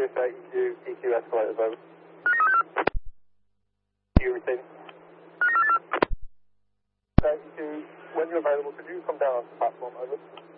with EQ escalators over. You retain. EQ, when you're available, could you come down to the platform over?